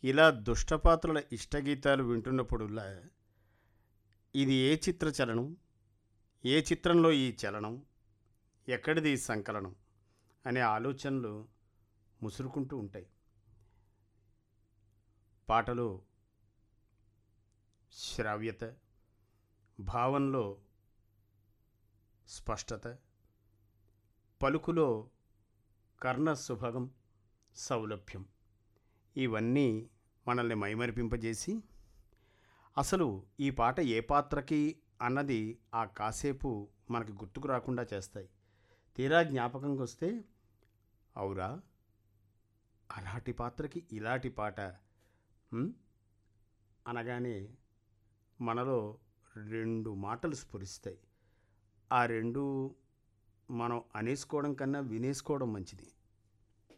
ఇలా దుష్టపాత్రుల ఇష్టగీతాలు వింటున్నప్పుడులా ఇది ఏ చిత్ర చలనం, ఏ చిత్రంలో ఈ చలనం, ఎక్కడిది ఈ సంకలనం అనే ఆలోచనలు ముసురుకుంటూ ఉంటాయి. పాటలో శ్రావ్యత, భావంలో స్పష్టత, పలుకులో కర్ణ సుభగం, సౌలభ్యం ఇవన్నీ మనల్ని మైమరిపింపజేసి అసలు ఈ పాట ఏ పాత్రకి అన్నది ఆ కాసేపు మనకి గుర్తుకు రాకుండా చేస్తాయి. తీరా జ్ఞాపకంకి వస్తే అవురా అలాంటి పాత్రకి ఇలాంటి పాట ఉమ్, అనగానే మనలో రెండు మాటలు స్ఫురిస్తాయి. ఆ రెండు మనం అనేసుకోవడం కన్నా వినేసుకోవడం మంచిది.